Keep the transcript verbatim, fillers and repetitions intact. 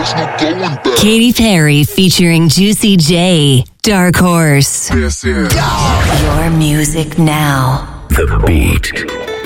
Katy Perry featuring Juicy J. Dark Horse. This is Your music now. The Beat.